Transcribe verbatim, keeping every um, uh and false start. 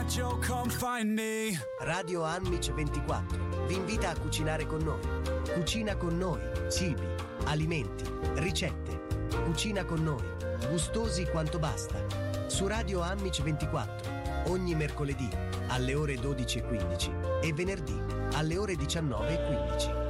Joe, come find me. Radio Amici ventiquattro vi invita a cucinare con noi. Cucina con noi, cibi, alimenti, ricette. Cucina con noi, gustosi quanto basta. Su Radio Amici ventiquattro, ogni mercoledì alle ore dodici e quindici e venerdì alle ore diciannove e quindici.